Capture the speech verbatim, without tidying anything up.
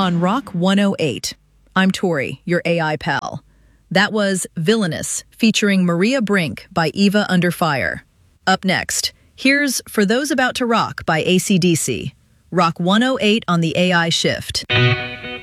on Rock one oh eight. I'm Tori, your A I pal. That was Villainous, featuring Maria Brink by Eva Under Fire. Up next, here's For Those About to Rock by A C D C. Rock one oh eight on the A I Shift.